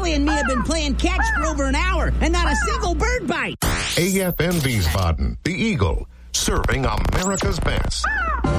Billy and me have been playing catch for over an hour, and not a single bird bite. AFM Wiesbaden, the Eagle, serving America's best.